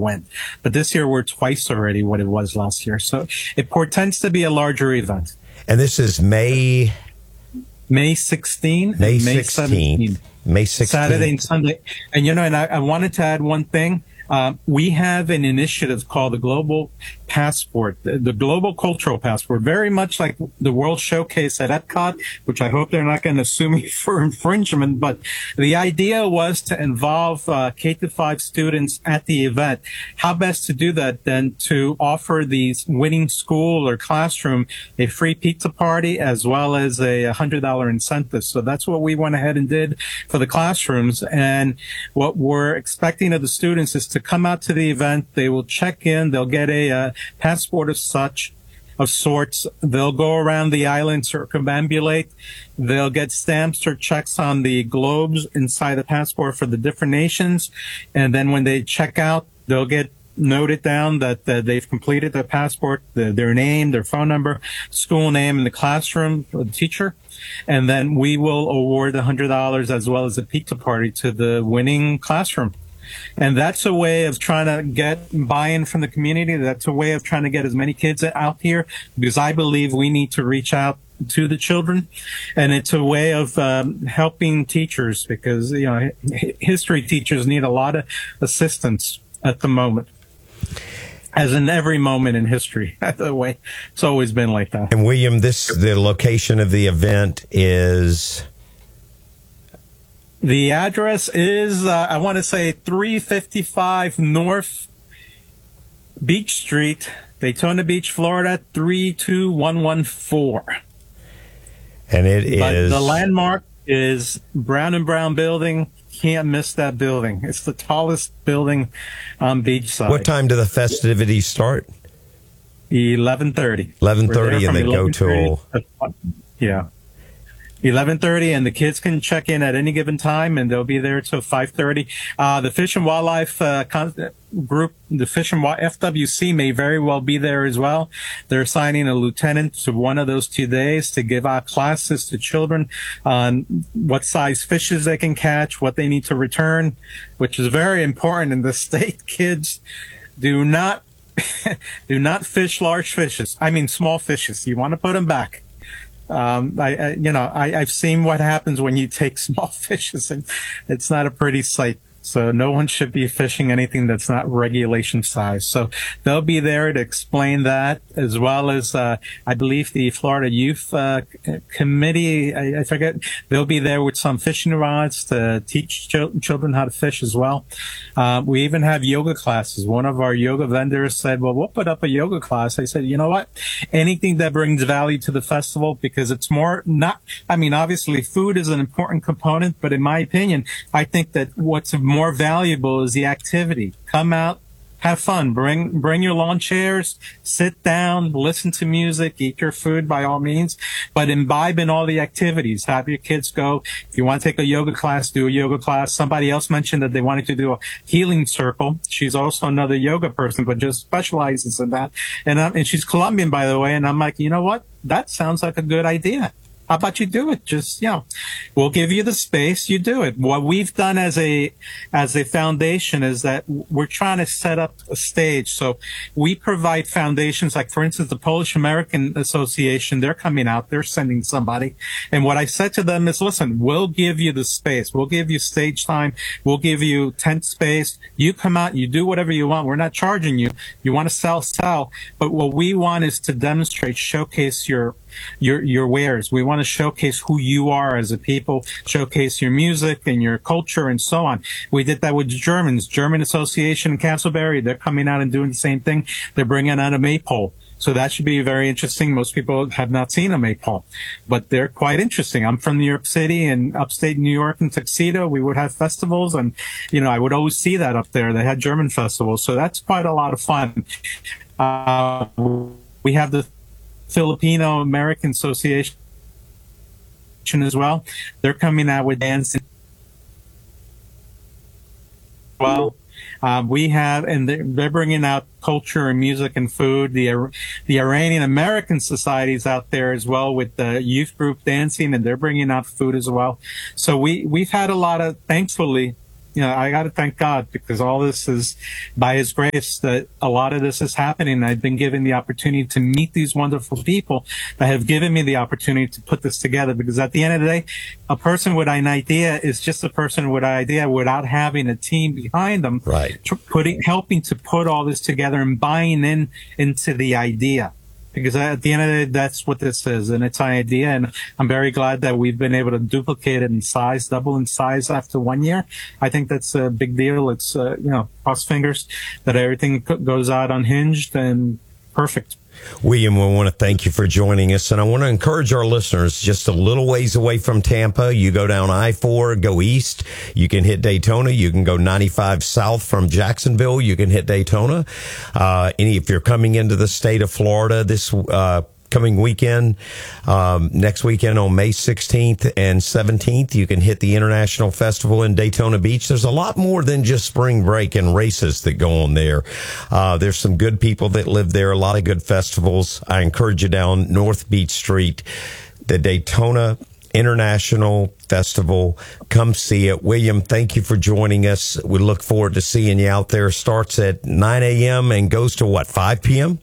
went. But this year we're twice already what it was last year. So it portends to be a larger event. And this is May 16, May May 16th. May 16th. Saturday and Sunday. And, and I wanted to add one thing. We have an initiative called the Global Passport, the Global Cultural Passport, very much like the World Showcase at Epcot, which I hope they're not going to sue me for infringement. But the idea was to involve K-5 students at the event. How best to do that than to offer these winning school or classroom a free pizza party as well as a $100 incentive. So that's what we went ahead and did for the classrooms. And what we're expecting of the students is to come out to the event. They will check in. They'll get a passport of sorts. They'll go around the island, circumambulate. They'll get stamps or checks on the globes inside the passport for the different nations. And then when they check out, they'll get noted down that they've completed their passport, their name, their phone number, school name, and the classroom, the teacher. And then we will award $100 as well as a pizza party to the winning classroom. And that's a way of trying to get buy-in from the community. That's a way of trying to get as many kids out here, because I believe we need to reach out to the children. And it's a way of helping teachers, because, history teachers need a lot of assistance at the moment, as in every moment in history. The way it's always been like that. And William, the location of the event is... The address is, I want to say 355 North Beach Street, Daytona Beach, Florida, 32114. And The landmark is Brown and Brown building. Can't miss that building. It's the tallest building on beachside. What time do the festivities start? 11:30. 11:30, and they go till... Yeah. 11:30, and the kids can check in at any given time, and they'll be there till 5:30. The Fish and Wildlife group, the Fish and FWC, may very well be there as well. They're assigning a lieutenant to one of those 2 days to give out classes to children on what size fishes they can catch, what they need to return, which is very important in the state. Kids do not fish large fishes. I mean, small fishes. You want to put them back. I've seen what happens when you take small fishes, and it's not a pretty sight. So no one should be fishing anything that's not regulation size. So they'll be there to explain that, as well as, I believe the Florida Youth Committee, I forget, they'll be there with some fishing rods to teach children how to fish as well. We even have yoga classes. One of our yoga vendors said, well, we'll put up a yoga class. I said, you know what? Anything that brings value to the festival, because it's more obviously food is an important component, but in my opinion, I think that what's more valuable is the activity. Come out, have fun, bring your lawn chairs, sit down, listen to music, eat your food by all means, but imbibe in all the activities. Have your kids go. If you want to take a yoga class, do a yoga class. Somebody else mentioned that they wanted to do a healing circle. She's also another yoga person, but just specializes in that. And she's Colombian, by the way. And I'm like, you know what? That sounds like a good idea. How about you do it? Just, we'll give you the space. You do it. What we've done as a foundation is that we're trying to set up a stage. So we provide foundations, like, for instance, the Polish American Association. They're coming out. They're sending somebody. And what I said to them is, listen, we'll give you the space. We'll give you stage time. We'll give you tent space. You come out. You do whatever you want. We're not charging you. You want to sell. But what we want is to demonstrate, showcase your wares. We want to showcase who you are as a people, showcase your music and your culture and so on. We did that with the Germans. German Association in Castleberry, they're coming out and doing the same thing. They're bringing out a maypole. So that should be very interesting. Most people have not seen a maypole, but they're quite interesting. I'm from New York City and upstate New York in Tuxedo. We would have festivals, and, I would always see that up there. They had German festivals. So that's quite a lot of fun. We have the Filipino American Association as well. They're coming out with dancing. Well, we have, and they're bringing out culture and music and food. The Iranian American Society's out there as well with the youth group dancing, and they're bringing out food as well. So we've had a lot of, thankfully, I got to thank God, because all this is by His grace that a lot of this is happening. I've been given the opportunity to meet these wonderful people that have given me the opportunity to put this together. Because at the end of the day, a person with an idea is just a person with an idea without having a team behind them, right? Helping to put all this together and buying into the idea. Because at the end of the day, that's what this is, and it's an idea. And I'm very glad that we've been able to duplicate it in size, double in size after 1 year. I think that's a big deal. It's, cross fingers that everything goes out unhinged and perfect. William, we want to thank you for joining us, and I want to encourage our listeners, just a little ways away from Tampa, you go down I-4, go east, you can hit Daytona, you can go 95 south from Jacksonville, you can hit Daytona. If you're coming into the state of Florida this coming weekend, next weekend on May 16th and 17th, you can hit the International Festival in Daytona Beach. There's a lot more than just spring break and races that go on there. There's some good people that live there, a lot of good festivals. I encourage you down North Beach Street, the Daytona International Festival. Come see it. William, thank you for joining us. We look forward to seeing you out there. Starts at 9 a.m. and goes to 5 p.m.?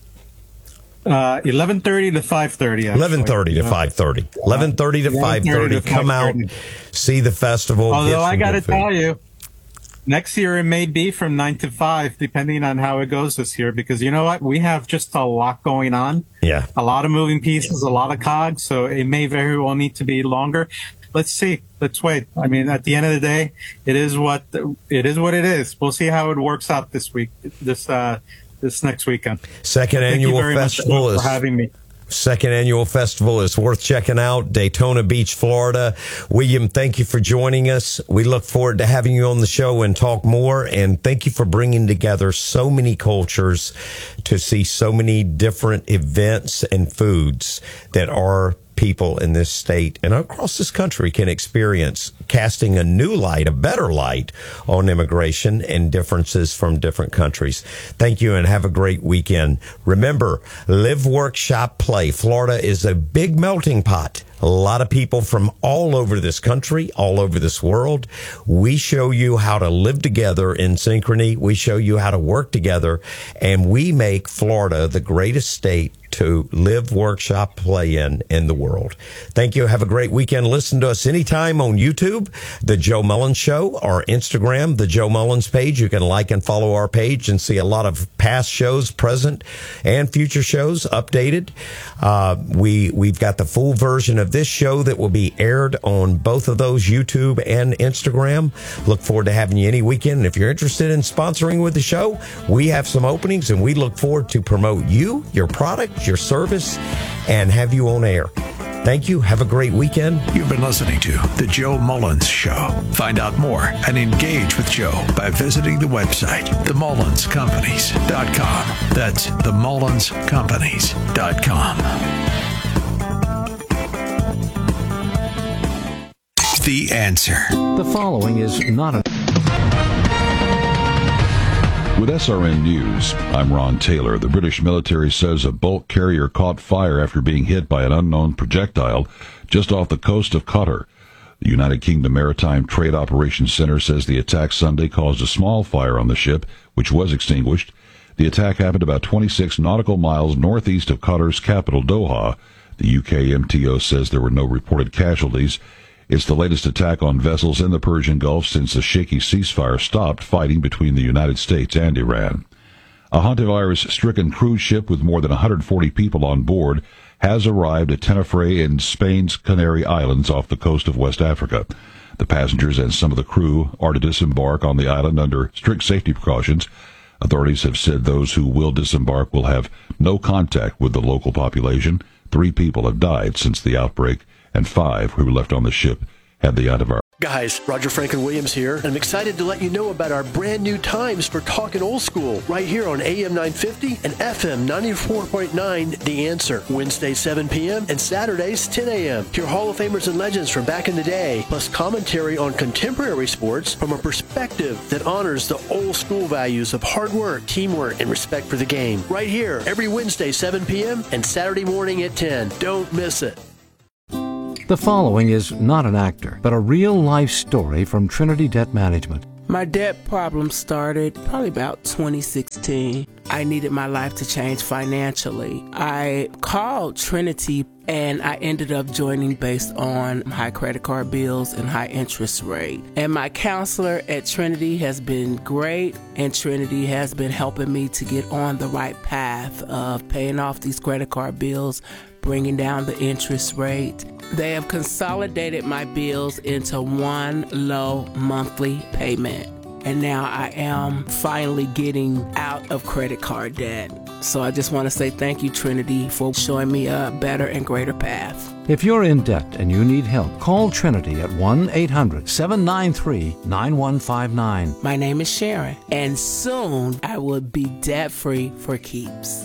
11:30 to 5:30. 11:30 to 5:30. 11:30 to 5:30. Come out, see the festival. Although I got to tell you, next year it may be from 9 to 5, depending on how it goes this year. Because you know what? We have just a lot going on. Yeah. A lot of moving pieces, a lot of cogs. So it may very well need to be longer. Let's see. Let's wait. I mean, at the end of the day, it is what it is. We'll see how it works out this week. This next weekend. Second annual festival for having me. Second annual festival is worth checking out. Daytona Beach, Florida. William, thank you for joining us. We look forward to having you on the show and talk more. And thank you for bringing together so many cultures to see so many different events and foods that our people in this state and across this country can experience, casting a new light, a better light on immigration and differences from different countries. Thank you and have a great weekend. Remember, live, work, shop, play. Florida is a big melting pot. A lot of people from all over this country, all over this world. We show you how to live together in synchrony. We show you how to work together, and we make Florida the greatest state to live, work, shop, play in the world. Thank you. Have a great weekend. Listen to us anytime on YouTube, The Joe Mullins Show, or Instagram, The Joe Mullins page. You can like and follow our page and see a lot of past shows, present and future shows updated. We've got the full version of this show that will be aired on both of those, YouTube and Instagram. Look forward to having you any weekend. And if you're interested in sponsoring with the show, we have some openings, and we look forward to promote you, your product, your service, and have you on air. Thank you. Have a great weekend. You've been listening to The Joe Mullins Show. Find out more and engage with Joe by visiting the website, TheMullinsCompanies.com. That's TheMullinsCompanies.com. The Answer. The following is not a... With SRN News, I'm Ron Taylor. The British military says a bulk carrier caught fire after being hit by an unknown projectile just off the coast of Qatar. The United Kingdom Maritime Trade Operations Center says the attack Sunday caused a small fire on the ship, which was extinguished. The attack happened about 26 nautical miles northeast of Qatar's capital, Doha. The UK MTO says there were no reported casualties. It's the latest attack on vessels in the Persian Gulf since the shaky ceasefire stopped fighting between the United States and Iran. A hantavirus-stricken cruise ship with more than 140 people on board has arrived at Tenerife in Spain's Canary Islands off the coast of West Africa. The passengers and some of the crew are to disembark on the island under strict safety precautions. Authorities have said those who will disembark will have no contact with the local population. 3 people have died since the outbreak, and 5 who were left on the ship had the hantavirus. Guys, Roger Franklin Williams here, and I'm excited to let you know about our brand new times for Talkin' Old School right here on AM 950 and FM 94.9 The Answer. Wednesdays 7 p.m. and Saturdays 10 a.m. Hear Hall of Famers and legends from back in the day, plus commentary on contemporary sports from a perspective that honors the old school values of hard work, teamwork, and respect for the game. Right here, every Wednesday 7 p.m. and Saturday morning at 10. Don't miss it. The following is not an actor, but a real-life story from Trinity Debt Management. My debt problem started probably about 2016. I needed my life to change financially. I called Trinity and I ended up joining based on high credit card bills and high interest rate. And my counselor at Trinity has been great, and Trinity has been helping me to get on the right path of paying off these credit card bills, bringing down the interest rate. They have consolidated my bills into one low monthly payment. And now I am finally getting out of credit card debt. So I just want to say thank you, Trinity, for showing me a better and greater path. If you're in debt and you need help, call Trinity at 1-800-793-9159. My name is Sharon, and soon I will be debt-free for keeps.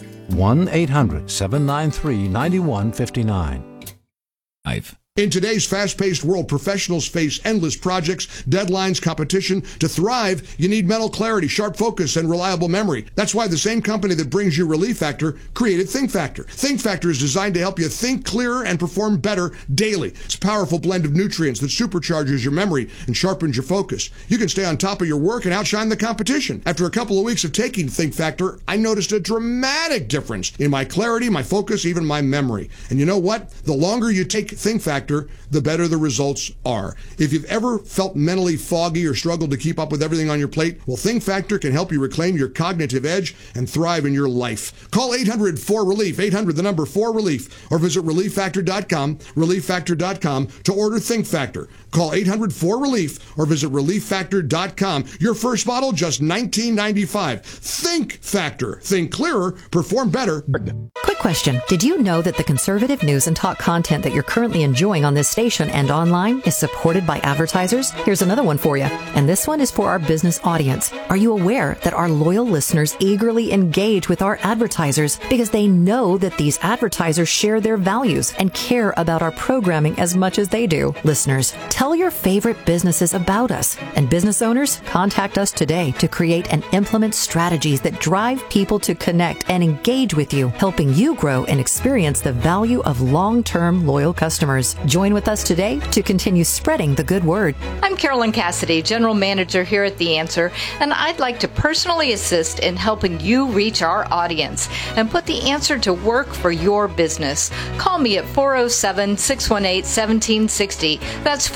1-800-793-9159. In today's fast-paced world, professionals face endless projects, deadlines, competition. To thrive, you need mental clarity, sharp focus, and reliable memory. That's why the same company that brings you Relief Factor created Think Factor. Think Factor is designed to help you think clearer and perform better daily. It's a powerful blend of nutrients that supercharges your memory and sharpens your focus. You can stay on top of your work and outshine the competition. After a couple of weeks of taking Think Factor, I noticed a dramatic difference in my clarity, my focus, even my memory. And you know what? The longer you take Think Factor, the better the results are. If you've ever felt mentally foggy or struggled to keep up with everything on your plate, well, Think Factor can help you reclaim your cognitive edge and thrive in your life. Call 800-4RELIEF, 800-4RELIEF, or visit relieffactor.com to order Think Factor. Call 800-4RELIEF or visit relieffactor.com. Your first bottle, just $19.95. Think Factor. Think clearer, perform better. Quick question. Did you know that the conservative news and talk content that you're currently enjoying on this station and online is supported by advertisers? Here's another one for you. And this one is for our business audience. Are you aware that our loyal listeners eagerly engage with our advertisers because they know that these advertisers share their values and care about our programming as much as they do? Listeners, tell your favorite businesses about us. And business owners, contact us today to create and implement strategies that drive people to connect and engage with you, helping you grow and experience the value of long-term loyal customers. Join with us today to continue spreading the good word. I'm Carolyn Cassidy, General Manager here at The Answer, and I'd like to personally assist in helping you reach our audience and put The Answer to work for your business. Call me at 407-618-1760. That's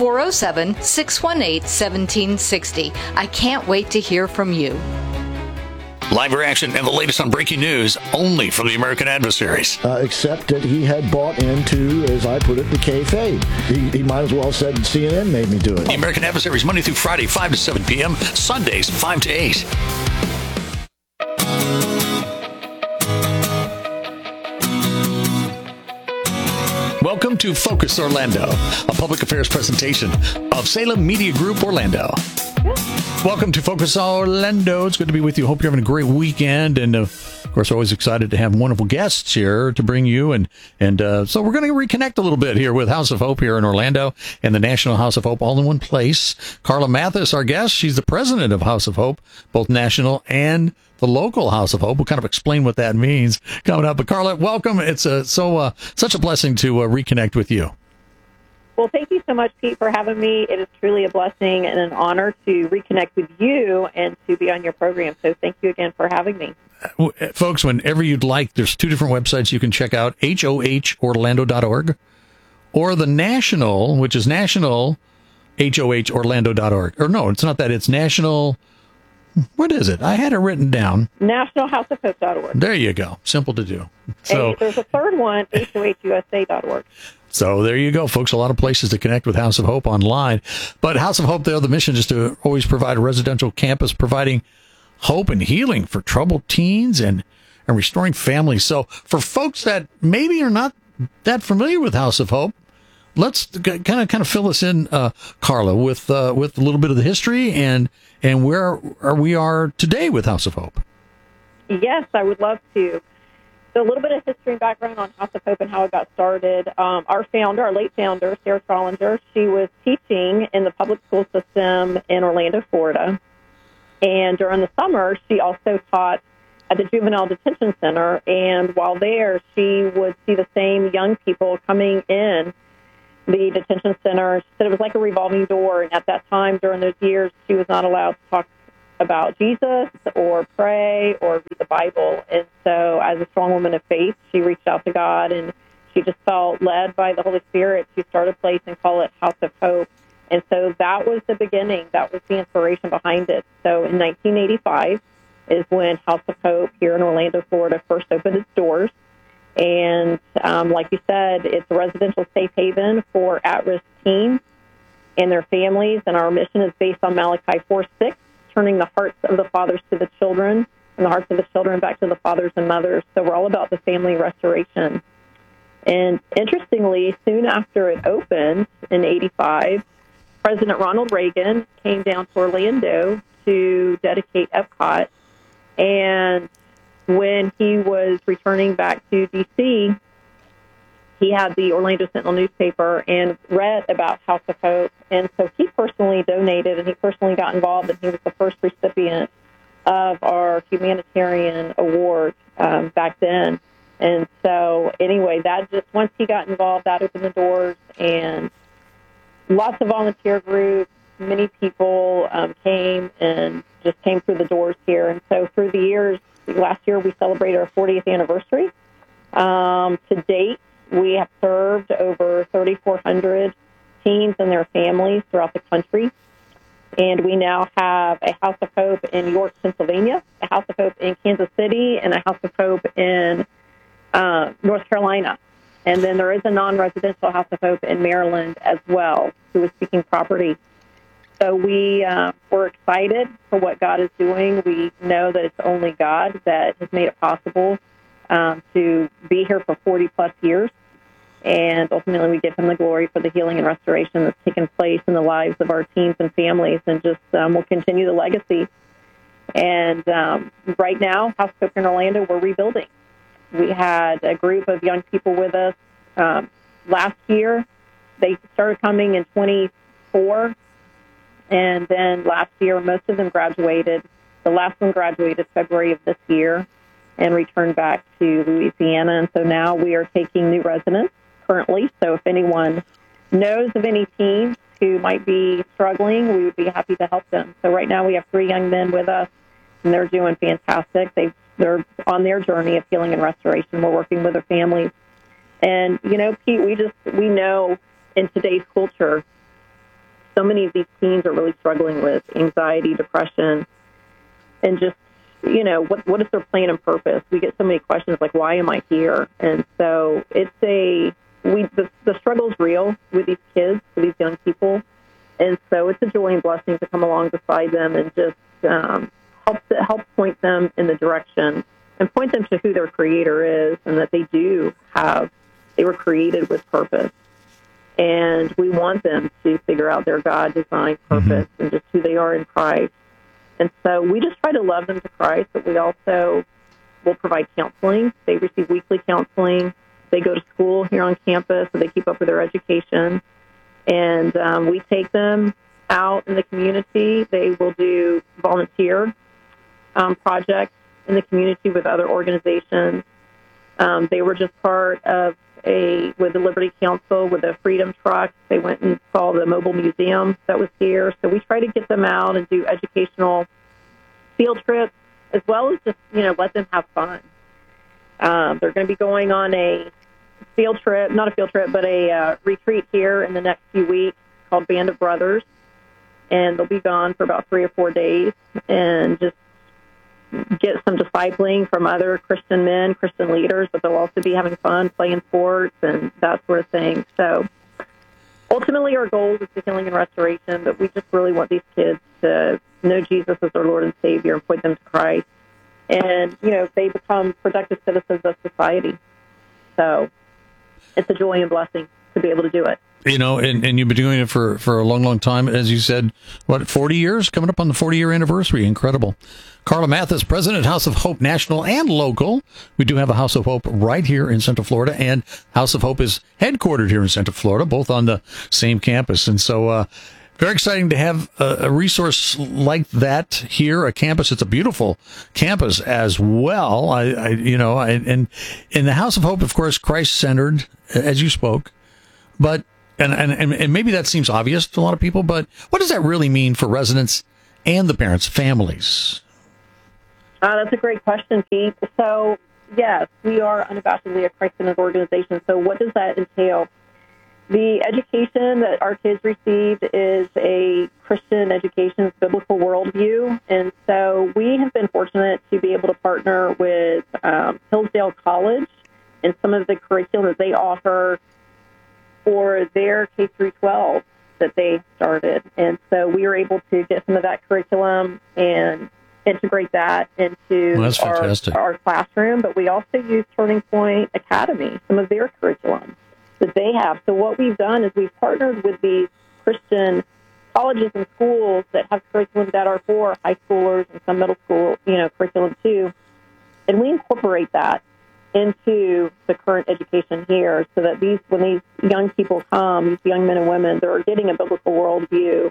407-618-1760. I can't wait to hear from you. Live reaction and the latest on breaking news only from the American Adversaries. Except that he had bought into, as I put it, the kayfabe. He might as well have said CNN made me do it. The American Adversaries, Monday through Friday, 5 to 7 p.m., Sundays, 5 to 8. Welcome to Focus Orlando, a public affairs presentation of Salem Media Group Orlando. Welcome to Focus Orlando. It's good to be with you. Hope you're having a great weekend. And, of course, always excited to have wonderful guests here to bring you. And so we're going to reconnect a little bit here with House of Hope here in Orlando and the National House of Hope all in one place. Carla Mathis, our guest. She's the president of House of Hope, both national and the local House of Hope. We'll kind of explain what that means coming up. But, Carla, welcome. It's such a blessing to reconnect with you. Well, thank you so much, Pete, for having me. It is truly a blessing and an honor to reconnect with you and to be on your program. So thank you again for having me. Folks, whenever you'd like, there's two different websites you can check out, hohorlando.org, or the national, which is national, hohorlando.org. Or no, it's not that. It's national. What is it? I had it written down. NationalHouseofHope.org. There you go. Simple to do. So there's a third one, hohusa.org. So there you go, folks. A lot of places to connect with House of Hope online. But House of Hope, the mission is to always provide a residential campus providing hope and healing for troubled teens and restoring families. So for folks that maybe are not that familiar with House of Hope, let's kind of fill us in, Carla, with a little bit of the history and where we are today with House of Hope. Yes, I would love to. So a little bit of history and background on House of Hope and how it got started. Our late founder, Sarah Trollinger, she was teaching in the public school system in Orlando, Florida. And during the summer, she also taught at the Juvenile Detention Center. And while there, she would see the same young people coming in the detention center. She said it was like a revolving door, and at that time, during those years, she was not allowed to talk about Jesus or pray or read the Bible. And so as a strong woman of faith, she reached out to God, and she just felt led by the Holy Spirit. She started a place and called it House of Hope. And so that was the beginning. That was the inspiration behind it. So in 1985 is when House of Hope here in Orlando, Florida, first opened its doors. And like you said, it's a residential safe haven for at-risk teens and their families. And our mission is based on Malachi 4:6, turning the hearts of the fathers to the children and the hearts of the children back to the fathers and mothers. So we're all about the family restoration. And interestingly, soon after it opened in 85, President Ronald Reagan came down to Orlando to dedicate Epcot. And when he was returning back to D.C., he had the Orlando Sentinel newspaper and read about House of Hope. And so he personally donated, and he personally got involved, and he was the first recipient of our humanitarian award back then. And so anyway, that just, once he got involved, that opened the doors, and lots of volunteer groups, many people came and just came through the doors here. And so through the years, last year we celebrated our 40th anniversary. To date, we have served over 3,400 teens and their families throughout the country. And we now have a House of Hope in York, Pennsylvania, a House of Hope in Kansas City, and a House of Hope in North Carolina. And then there is a non-residential House of Hope in Maryland as well, who is seeking property. So we're excited for what God is doing. We know that it's only God that has made it possible to be here for 40-plus years. And ultimately, we give him the glory for the healing and restoration that's taken place in the lives of our teens and families, and just we'll continue the legacy. And right now, House of Hope in Orlando, we're rebuilding. We had a group of young people with us last year. They started coming in 24, and then last year, most of them graduated. The last one graduated February of this year and returned back to Louisiana. And so now we are taking new residents currently. So if anyone knows of any teens who might be struggling, we would be happy to help them. So right now we have 3 young men with us, and they're doing fantastic. They're on their journey of healing and restoration. We're working with their families. And, you know, Pete, we know in today's culture, so many of these teens are really struggling with anxiety, depression, and just, you know, what is their plan and purpose? We get so many questions like, why am I here? And so it's the struggle's real with these kids, with these young people. And so it's a joy and blessing to come along beside them and just help point them in the direction and point them to who their creator is, and that they were created with purpose. And we want them to figure out their God-designed purpose and just who they are in Christ. And so we just try to love them to Christ, but we also will provide counseling. They receive weekly counseling. They go to school here on campus, so they keep up with their education. And we take them out in the community. They will do volunteer projects in the community with other organizations. They were just part of with the Liberty Council, with the Freedom Truck. They went and saw the mobile museum that was here. So we try to get them out and do educational field trips, as well as just, you know, let them have fun. They're going to be going on a field trip, not a field trip, but a retreat here in the next few weeks called Band of Brothers. And they'll be gone for about 3 or 4 days and just get some discipling from other Christian men, Christian leaders, but they'll also be having fun, playing sports, and that sort of thing. So ultimately our goal is the healing and restoration, but we just really want these kids to know Jesus as their Lord and Savior and point them to Christ. And, you know, they become productive citizens of society. So it's a joy and blessing to be able to do it. You know, and you've been doing it for a long, long time. As you said, 40 years? Coming up on the 40-year anniversary. Incredible. Carla Mathis, President, House of Hope, national and local. We do have a House of Hope right here in Central Florida, and House of Hope is headquartered here in Central Florida, both on the same campus. And so very exciting to have a resource like that here, a campus. It's a beautiful campus as well. And in the House of Hope, of course, Christ-centered, as you spoke. But and maybe that seems obvious to a lot of people, but what does that really mean for residents and the parents, families? That's a great question, Pete. So, yes, we are unabashedly a Christ-centered organization. So what does that entail? The education that our kids receive is a Christian education, biblical worldview. And so we have been fortunate to be able to partner with Hillsdale College and some of the curriculum that they offer for their K-12 that they started. And so we were able to get some of that curriculum and integrate that into our classroom. But we also use Turning Point Academy, some of their curriculum that they have. So what we've done is we've partnered with these Christian colleges and schools that have curriculum that are for high schoolers and some middle school, curriculum too. And we incorporate that into the current education here so that when these young people come, these young men and women, they're getting a biblical worldview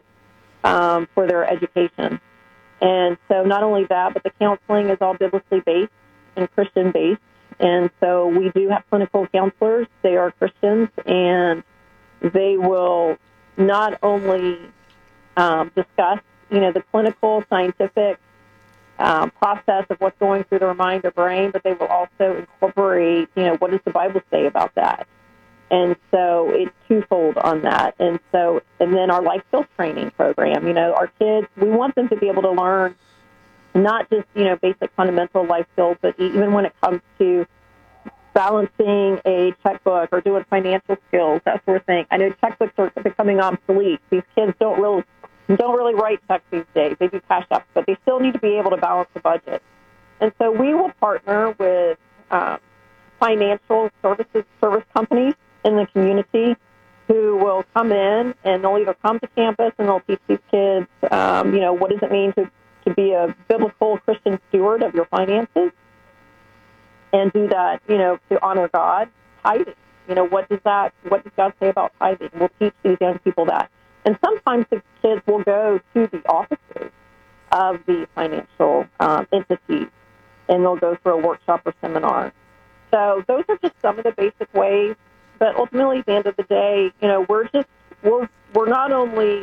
for their education. And so not only that, but the counseling is all biblically based and Christian based. And so we do have clinical counselors. They are Christians, and they will not only discuss, the clinical, scientific process of what's going through their mind or brain, but they will also incorporate, what does the Bible say about that? And so it's twofold on that. And then our life skills training program, our kids, we want them to be able to learn not just, basic fundamental life skills, but even when it comes to balancing a checkbook or doing financial skills, that sort of thing. I know checkbooks are becoming obsolete. These kids don't really write checks these days. They do cash apps, but they still need to be able to balance the budget. And so we will partner with financial service companies in the community who will come in, and they'll either come to campus and they'll teach these kids, what does it mean to be a biblical Christian steward of your finances, and do that, to honor God. Tithing, what does God say about tithing? We'll teach these young people that. And sometimes the kids will go to the offices of the financial entities, and they'll go through a workshop or seminar. So those are just some of the basic ways. But ultimately, at the end of the day, we're not only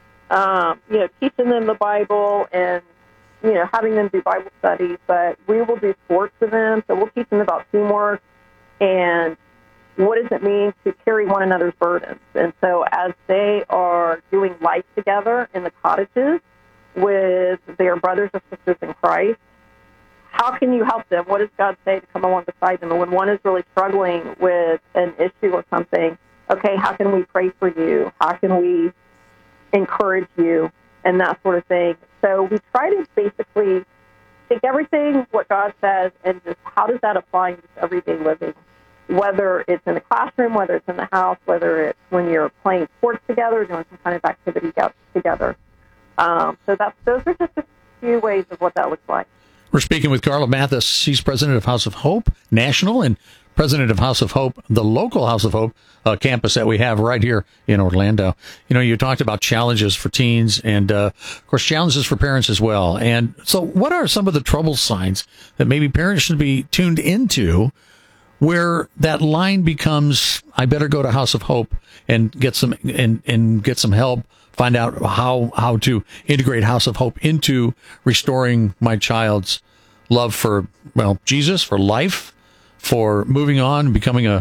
teaching them the Bible and having them do Bible studies, but we will do sports with them. So we'll teach them about teamwork and what does it mean to carry one another's burdens. And so as they are doing life together in the cottages with their brothers or sisters in Christ, how can you help them? What does God say to come along beside them? And when one is really struggling with an issue or something, okay, how can we pray for you? How can we encourage you? And that sort of thing. So we try to basically take everything, what God says, and just how does that apply in just everyday living, whether it's in the classroom, whether it's in the house, whether it's when you're playing sports together, doing some kind of activity together. So those are just a few ways of what that looks like. We're speaking with Carla Mathis. She's president of House of Hope National and president of House of Hope, the local House of Hope campus that we have right here in Orlando. You talked about challenges for teens and, of course, challenges for parents as well. And so what are some of the trouble signs that maybe parents should be tuned into where that line becomes, I better go to House of Hope and get some and get some help, find out how to integrate House of Hope into restoring my child's love for, Jesus, for life, for moving on, becoming a,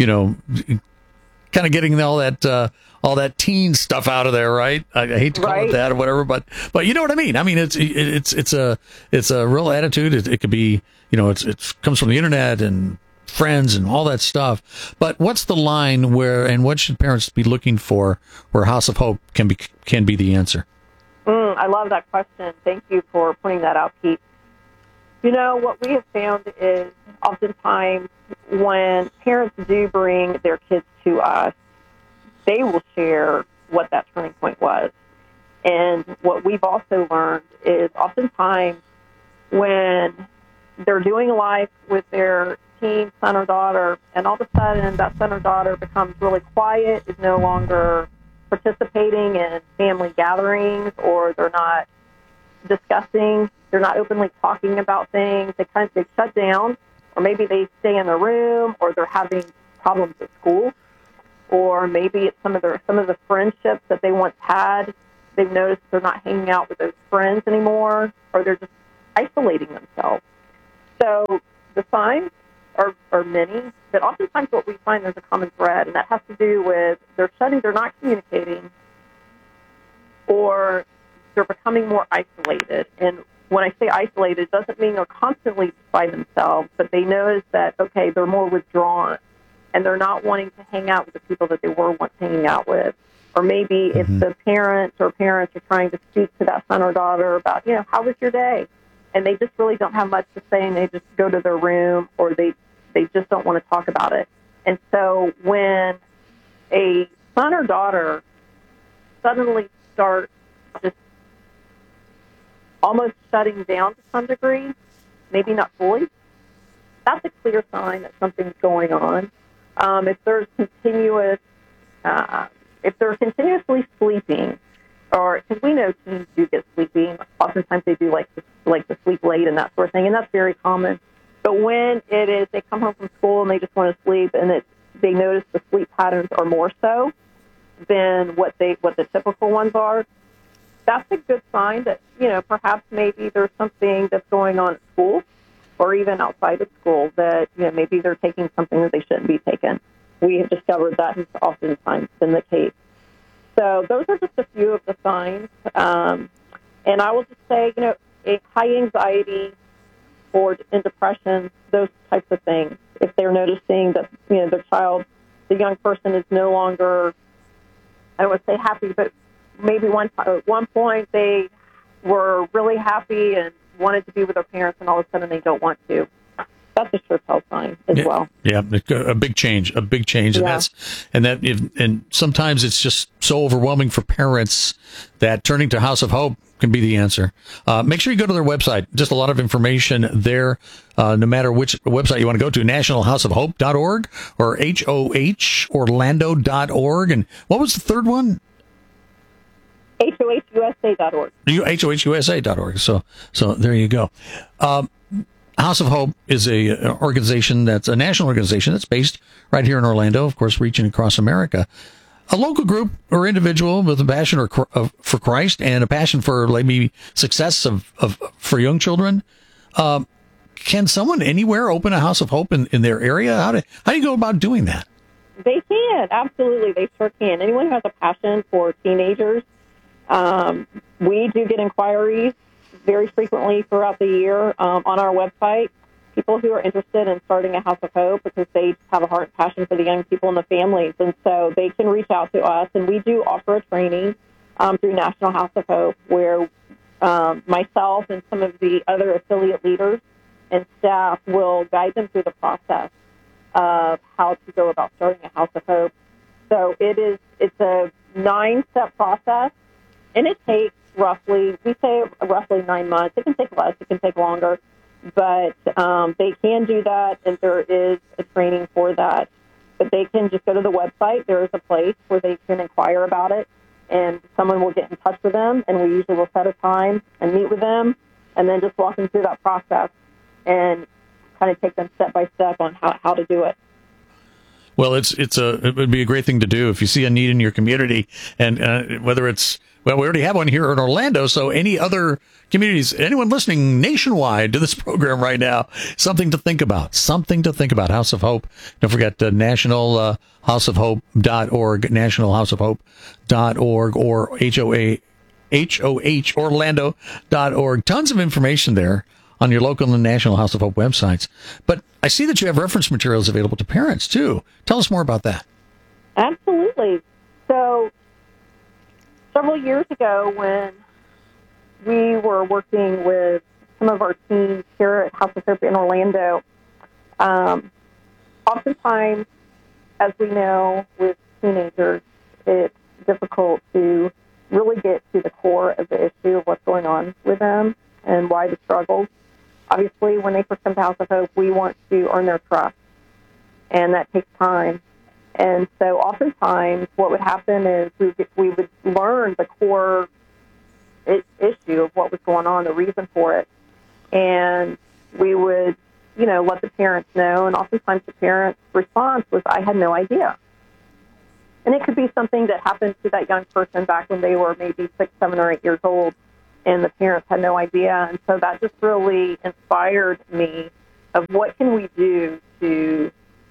kind of getting all that teen stuff out of there, right? I hate to call it that or whatever, but you know what I mean? I mean, it's a real attitude. It could be, it comes from the internet and friends and all that stuff. But what's the line and what should parents be looking for where House of Hope can be the answer? I love that question. Thank you for pointing that out, Pete. What we have found is oftentimes when parents do bring their kids to us, they will share what that turning point was. And what we've also learned is oftentimes when they're doing life with their teen son or daughter, and all of a sudden that son or daughter becomes really quiet, is no longer participating in family gatherings, or they're not discussing, they're not openly talking about things, they shut down, or maybe they stay in their room, or they're having problems at school. or maybe it's some of the friendships that they once had. They've noticed they're not hanging out with those friends anymore, or they're just isolating themselves. So the signs are many, but oftentimes what we find there's a common thread, and that has to do with they're not communicating, or they're becoming more isolated. And when I say isolated, it doesn't mean they're constantly by themselves, but they notice that, okay, they're more withdrawn, and they're not wanting to hang out with the people that they were once hanging out with. Or maybe if the parents are trying to speak to that son or daughter about, how was your day? And they just really don't have much to say, and they just go to their room, or they just don't want to talk about it. And so when a son or daughter suddenly starts just almost shutting down to some degree, maybe not fully, that's a clear sign that something's going on. If they're continuously sleeping, or because we know teens do get sleepy, oftentimes they do like to sleep late and that sort of thing, and that's very common. But when it is they come home from school and they just want to sleep, and they notice the sleep patterns are more so than what the typical ones are, that's a good sign that perhaps maybe there's something that's going on at school, or even outside of school, that maybe they're taking something that they shouldn't be taking. We have discovered that has oftentimes been the case. So those are just a few of the signs. And I will just say, high anxiety or in depression, those types of things. If they're noticing that, the young person is no longer, I don't want to say happy, but maybe at one point they were really happy and wanted to be with their parents, and all of a sudden they don't want to. That's a sure tell sign as well. Yeah, a big change, Yeah. and sometimes it's just so overwhelming for parents that turning to House of Hope can be the answer. Make sure you go to their website. Just a lot of information there, no matter which website you want to go to, nationalhouseofhope.org or HOHorlando.org. And what was the third one? HOHUSA.org. HOHUSA.org. So there you go. House of Hope is a organization that's a national organization that's based right here in Orlando, of course, reaching across America. A local group or individual with a passion for Christ and a passion for maybe success for young children. Can someone anywhere open a House of Hope in their area? How do you go about doing that? They can, absolutely. They sure can. Anyone who has a passion for teenagers, we do get inquiries very frequently throughout the year on our website, people who are interested in starting a House of Hope because they have a heart and passion for the young people and the families. And so they can reach out to us, and we do offer a training through National House of Hope where myself and some of the other affiliate leaders and staff will guide them through the process of how to go about starting a House of Hope. So it's a 9-step process, and it takes roughly 9 months. It can take less, it can take longer, but they can do that, and there is a training for that. But they can just go to the website. There is a place where they can inquire about it, and someone will get in touch with them, and we usually will set a time and meet with them, and then just walk them through that process and kind of take them step by step on how to do it. Well, it would be a great thing to do if you see a need in your community, and whether it's, well, we already have one here in Orlando, so any other communities, anyone listening nationwide to this program right now, something to think about. House of Hope. Don't forget nationalhouseofhope.org, nationalhouseofhope.org, or HOHorlando.org. Tons of information there on your local and National House of Hope websites. But I see that you have reference materials available to parents, too. Tell us more about that. Absolutely. So several years ago, when we were working with some of our teams here at House of Hope in Orlando, oftentimes, as we know, with teenagers, it's difficult to really get to the core of the issue of what's going on with them and why the struggles. Obviously, when they first come to House of Hope, we want to earn their trust, and that takes time. And so oftentimes what would happen is we would learn the core issue of what was going on, the reason for it, and we would, let the parents know, and oftentimes the parents' response was, I had no idea. And it could be something that happened to that young person back when they were maybe 6, 7, or 8 years old, and the parents had no idea. And so that just really inspired me of what can we do to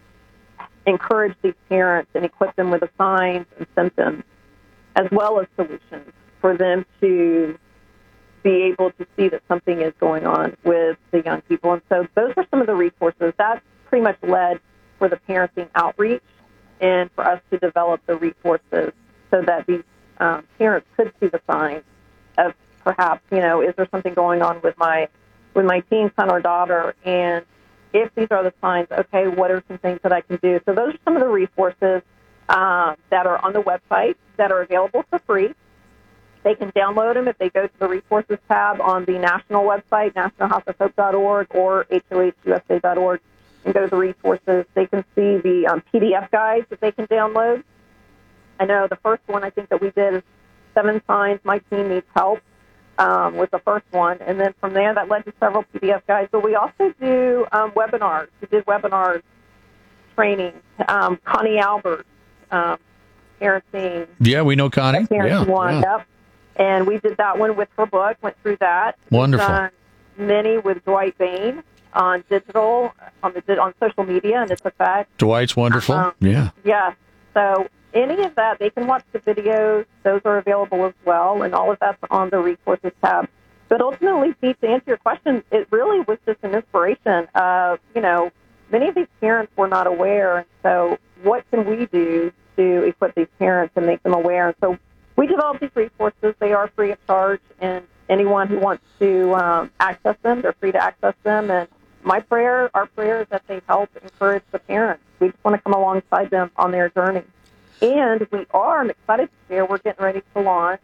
encourage these parents and equip them with the signs and symptoms as well as solutions for them to be able to see that something is going on with the young people. And so those are some of the resources. That pretty much led for the parenting outreach and for us to develop the resources so that these parents could see the signs of perhaps, is there something going on with my teen son or daughter? And if these are the signs, okay, what are some things that I can do? So those are some of the resources that are on the website that are available for free. They can download them if they go to the resources tab on the national website, nationalhouseofhope.org or hohusa.org, and go to the resources. They can see the PDF guides that they can download. I know the first one I think that we did is 7 Signs My Teen Needs Help was the first one. And then from there, that led to several PDF guides. But we also do webinars. We did webinars, training. Connie Albert, parenting. Yeah, we know Connie. Parenting one, yep. And we did that one with her book, went through that. Wonderful. We've done many with Dwight Bain on digital, on social media and its effect. Dwight's wonderful. Yeah. Yeah. So any of that, they can watch the videos. Those are available as well, and all of that's on the resources tab. But ultimately, Pete, to answer your question, it really was just an inspiration of, many of these parents were not aware. And so what can we do to equip these parents and make them aware? And so we developed these resources. They are free of charge, and anyone who wants to access them, they're free to access them. And our prayer is that they help encourage the parents. We just want to come alongside them on their journey. And I'm excited to share, we're getting ready to launch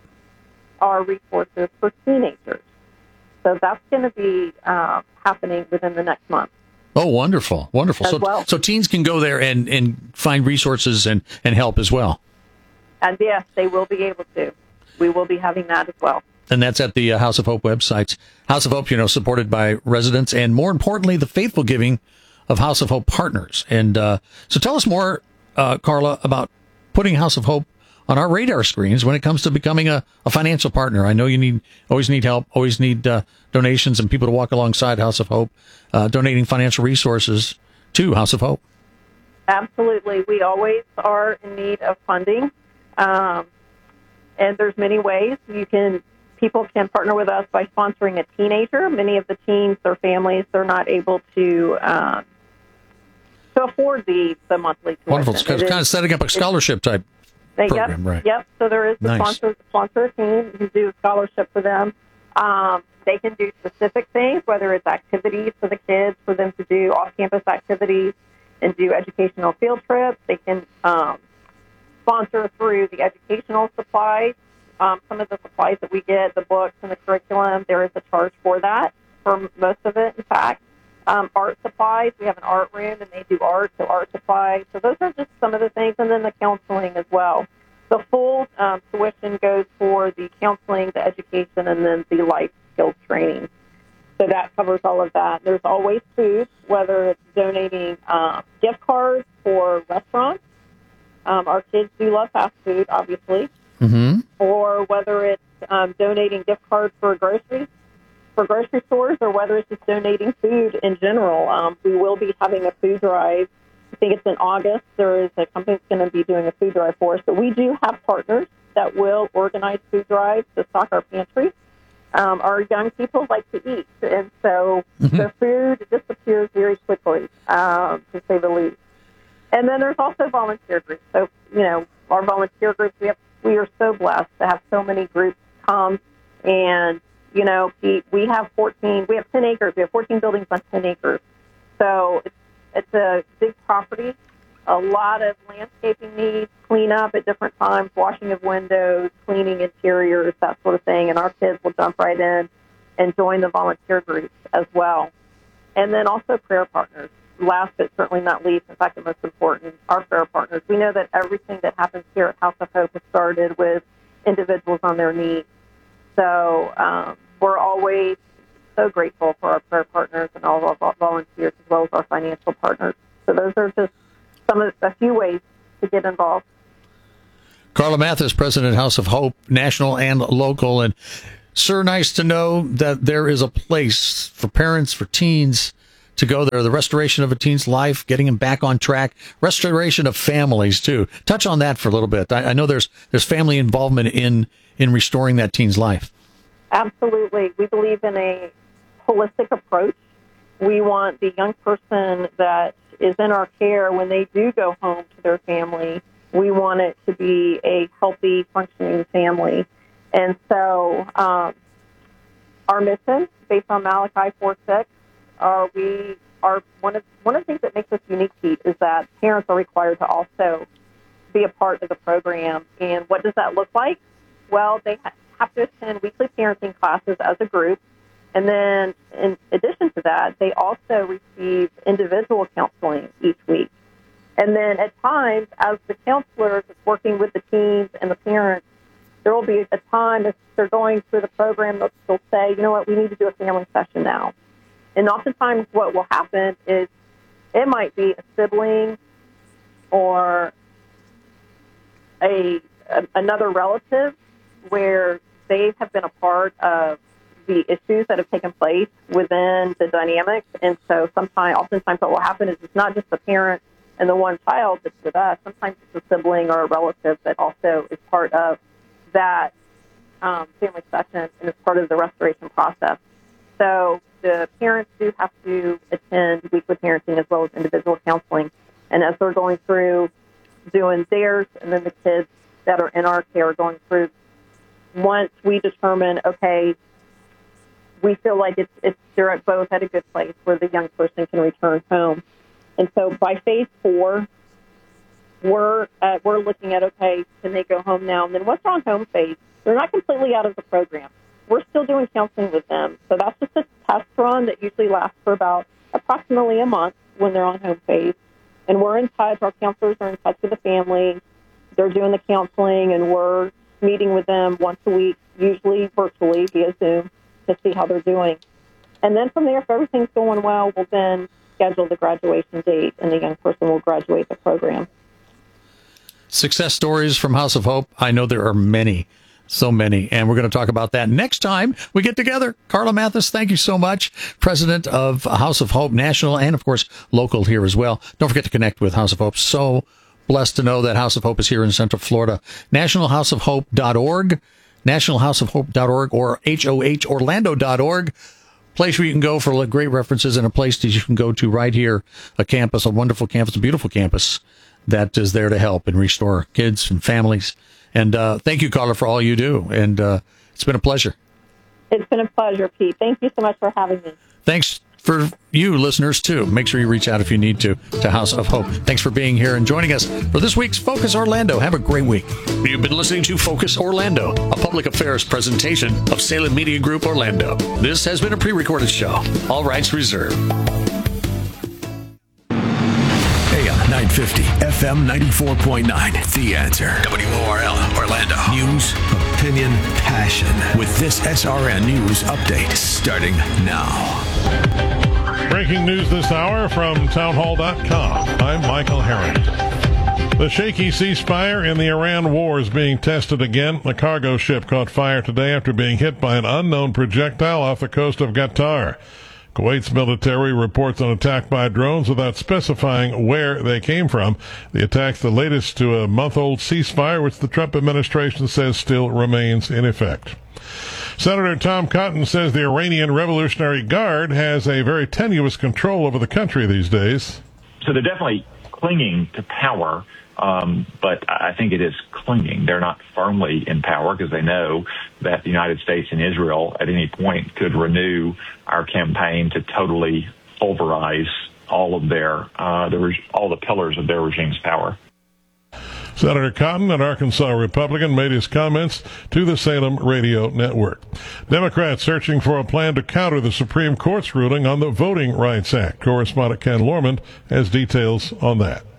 our resources for teenagers. So that's going to be happening within the next month. Oh, wonderful. Wonderful. So teens can go there and find resources and help as well. And yes, they will be able to. We will be having that as well. And that's at the House of Hope websites. House of Hope, supported by residents and, more importantly, the faithful giving of House of Hope partners. And so tell us more, Carla, about putting House of Hope on our radar screens when it comes to becoming a financial partner. I know you always need help, always need donations and people to walk alongside House of Hope, donating financial resources to House of Hope. Absolutely. We always are in need of funding. And there's many ways people can partner with us by sponsoring a teenager. Many of the teens, their families, they're not able to afford the monthly tuition. Wonderful. It's kind of setting up a scholarship type program, right? Yep. So there is the sponsor a team who do a scholarship for them. They can do specific things, whether it's activities for the kids, for them to do off-campus activities and do educational field trips. They can sponsor through the educational supplies. Some of the supplies that we get, the books and the curriculum, there is a charge for that, for most of it, in fact. Art supplies, we have an art room, and they do art, so art supplies. So those are just some of the things, and then the counseling as well. The full tuition goes for the counseling, the education, and then the life skills training. So that covers all of that. There's always food, whether it's donating gift cards for restaurants. Our kids do love fast food, obviously. Mm-hmm. Or whether it's donating gift cards for grocery stores, or whether it's just donating food in general. We will be having a food drive. I think it's in August. There is a company that's going to be doing a food drive for us. But we do have partners that will organize food drives to stock our pantry. Our young people like to eat, and so the food disappears very quickly, to say the least. And then there's also volunteer groups. So, our volunteer groups, we are so blessed to have so many groups come. And, we have 10 acres. We have 14 buildings on 10 acres. So it's a big property, a lot of landscaping needs, cleanup at different times, washing of windows, cleaning interiors, that sort of thing. And our kids will jump right in and join the volunteer groups as well. And then also prayer partners. Last but certainly not least, in fact, the most important, our prayer partners. We know that everything that happens here at House of Hope has started with individuals on their knees. So we're always so grateful for our prayer partners and all of our volunteers, as well as our financial partners. So those are just a few ways to get involved. Carla Mathis, President, House of Hope, national and local. And, sir, nice to know that there is a place for parents, for teens to go there. The restoration of a teen's life, getting him back on track, restoration of families, too. Touch on that for a little bit. I know there's family involvement in restoring that teen's life. Absolutely. We believe in a holistic approach. We want the young person that is in our care, when they do go home to their family, we want it to be a healthy, functioning family. And so our mission, based on Malachi 4:6, we are one of the things that makes us unique, Pete, is that parents are required to also be a part of the program. And what does that look like? Well, they have to attend weekly parenting classes as a group. And then in addition to that, they also receive individual counseling each week. And then at times, as the counselor is working with the teens and the parents, there will be a time if they're going through the program, they'll say, you know what, we need to do a family session now. And oftentimes what will happen is it might be a sibling or another relative where they have been a part of the issues that have taken place within the dynamics. And so oftentimes what will happen is it's not just the parent and the one child that's with us. Sometimes it's a sibling or a relative that also is part of that family session and is part of the restoration process. So the parents do have to attend weekly parenting as well as individual counseling. And as they're going through doing theirs, and then the kids that are in our care are going through, once we determine, okay, we feel like they're both at a good place where the young person can return home. And so by phase 4, we're looking at, okay, can they go home now? And then once they're on home phase, they're not completely out of the program. We're still doing counseling with them. So that's just a test run that usually lasts for about approximately a month when they're on home phase. And we're in touch. Our counselors are in touch with the family. They're doing the counseling, and we're meeting with them once a week, usually virtually via Zoom, to see how they're doing. And then from there, if everything's going well, we'll then schedule the graduation date, and the young person will graduate the program. Success stories from House of Hope. I know there are many, so many, and we're going to talk about that next time we get together. Carla Mathis, thank you so much. President of House of Hope National and, of course, local here as well. Don't forget to connect with House of Hope. So blessed to know that House of Hope is here in Central Florida. NationalHouseOfHope.org, NationalHouseOfHope.org, or HOHOrlando.org. Place where you can go for great references, and a place that you can go to right here, a campus, a wonderful campus, a beautiful campus that is there to help and restore kids and families. And thank you, Carla, for all you do. And it's been a pleasure. It's been a pleasure, Pete. Thank you so much for having me. Thanks for you, listeners, too. Make sure you reach out if you need to House of Hope. Thanks for being here and joining us for this week's Focus Orlando. Have a great week. You've been listening to Focus Orlando, a public affairs presentation of Salem Media Group Orlando. This has been a pre-recorded show. All rights reserved. AM 950, FM 94.9. The Answer. WORL, Orlando. News, opinion, passion. With this SRN News Update starting now. Breaking news this hour from townhall.com. I'm Michael Herring. The shaky ceasefire in the Iran war is being tested again. A cargo ship caught fire today after being hit by an unknown projectile off the coast of Qatar. Kuwait's military reports an attack by drones without specifying where they came from. The attack's the latest to a month-old ceasefire, which the Trump administration says still remains in effect. Senator Tom Cotton says the Iranian Revolutionary Guard has a very tenuous control over the country these days. So they're definitely clinging to power, but I think it is clinging. They're not firmly in power because they know that the United States and Israel at any point could renew our campaign to totally pulverize all of all the pillars of their regime's power. Senator Cotton, an Arkansas Republican, made his comments to the Salem Radio Network. Democrats searching for a plan to counter the Supreme Court's ruling on the Voting Rights Act. Correspondent Ken Lorman has details on that.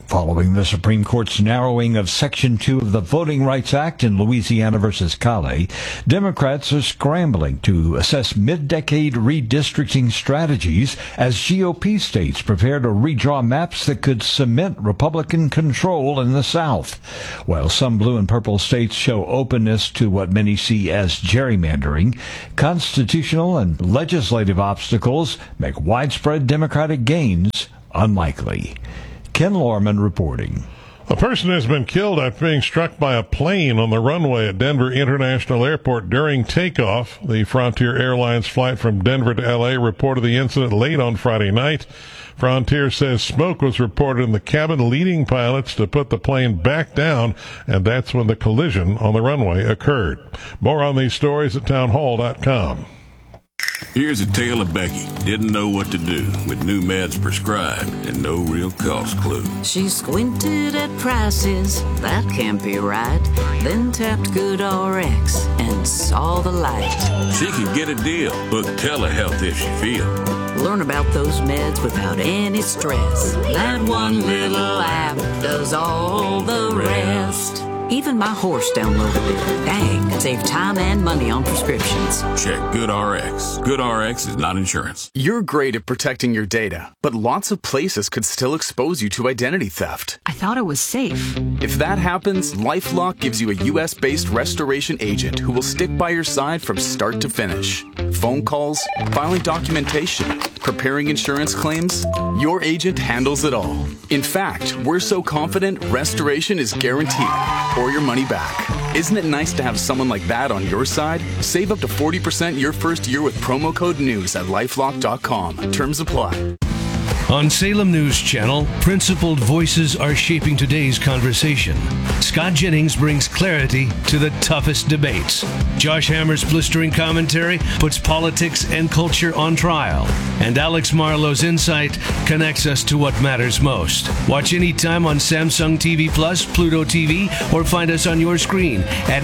Following the Supreme Court's narrowing of Section 2 of the Voting Rights Act in Louisiana versus Cali, Democrats are scrambling to assess mid-decade redistricting strategies as GOP states prepare to redraw maps that could cement Republican control in the South. While some blue and purple states show openness to what many see as gerrymandering, constitutional and legislative obstacles make widespread Democratic gains unlikely. Ken Lorman reporting. A person has been killed after being struck by a plane on the runway at Denver International Airport during takeoff. The Frontier Airlines flight from Denver to L.A. reported the incident late on Friday night. Frontier says smoke was reported in the cabin, leading pilots to put the plane back down, and that's when the collision on the runway occurred. More on these stories at townhall.com. Here's a tale of Becky. Didn't know what to do with new meds prescribed and no real cost clue. She squinted at prices, that can't be right. Then tapped GoodRx and saw the light. She could get a deal, book telehealth if she feel. Learn about those meds without any stress. That one little app does all the rest. Even my horse downloaded it. Dang, save time and money on prescriptions. Check GoodRx. GoodRx is not insurance. You're great at protecting your data, but lots of places could still expose you to identity theft. I thought it was safe. If that happens, LifeLock gives you a U.S.-based restoration agent who will stick by your side from start to finish. Phone calls, filing documentation, preparing insurance claims, your agent handles it all. In fact, we're so confident restoration is guaranteed or your money back. Isn't it nice to have someone like that on your side? Save up to 40% your first year with promo code NEWS at LifeLock.com. Terms apply. On Salem News Channel, principled voices are shaping today's conversation. Scott Jennings brings clarity to the toughest debates. Josh Hammer's blistering commentary puts politics and culture on trial. And Alex Marlowe's insight connects us to what matters most. Watch anytime on Samsung TV Plus, Pluto TV, or find us on your screen at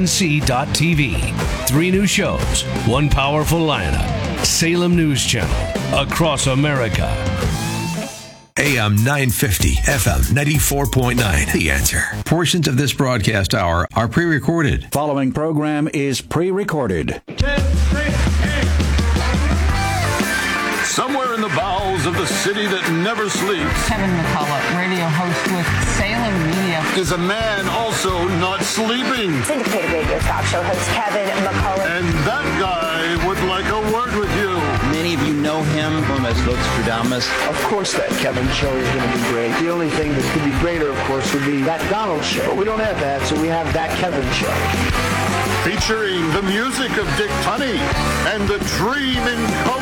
snc.tv. 3 new shows, 1 powerful lineup. Salem News Channel, across America. AM 950, FM 94.9. The Answer. Portions of this broadcast hour are pre-recorded. Following program is pre-recorded. Somewhere in the bowels of the city that never sleeps, Kevin McCullough, radio host with Salem Media, is a man also not sleeping. Syndicated radio talk show host Kevin McCullough. And that guy would like a word with you. Many of you know him as Lux Stradamus. Of course that Kevin show is going to be great. The only thing that could be greater, of course, would be that Donald show. But we don't have that, so we have that Kevin show. Featuring the music of Dick Tunney and the Dream in Color.